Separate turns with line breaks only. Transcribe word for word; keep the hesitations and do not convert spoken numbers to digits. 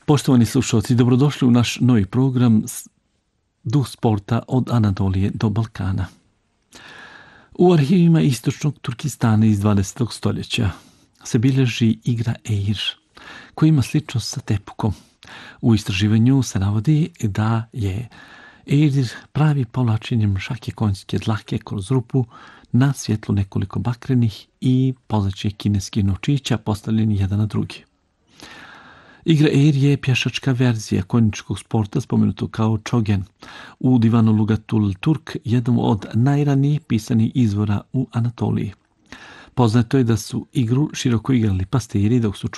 Poštovani slušalci, dobrodošli u naš novi program Duh sporta od Anadolije do Balkana. U arhivima istočnog Turkistana iz dvadesetog stoljeća se bilježi igra Eir, koja ima sličnost sa tepukom. U istraživanju se navodi da je Eir pravi povlačenjem šake konjske dlake kroz rupu na svjetlu nekoliko bakrenih i pozadnjih kineskih novčića postavljeni jedan na drugi. Igra Eir je pješačka verzija konjičkog sporta spomenutog kao Çogen u Divanu Lugatul Turk, jednom od najranijih pisanih izvora u Anatoliji. Poznato je da su igru široko igrali pastiri, dok su